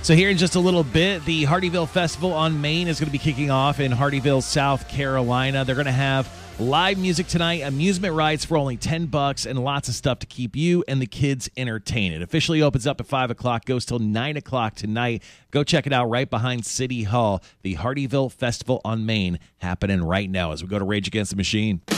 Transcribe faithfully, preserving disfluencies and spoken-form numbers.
So here in just a little bit, the Hardyville Festival on Main is going to be kicking off in Hardyville, South Carolina. They're going to have live music tonight, amusement rides for only ten bucks, and lots of stuff to keep you and the kids entertained. It officially opens up at five o'clock, goes till nine o'clock tonight. Go check it out right behind City Hall. The Hardyville Festival on Main happening right now as we go to Rage Against the Machine.